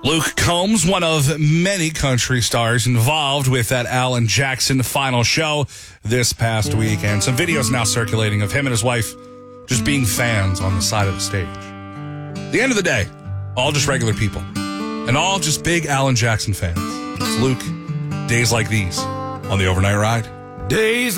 Luke Combs, one of many country stars involved with that Alan Jackson final show this past week, and some videos now circulating of him and his wife just being fans on the side of the stage. At the end of the day, all just regular people, and all just big Alan Jackson fans. It's Luke, Days Like These on the Overnight Ride. Days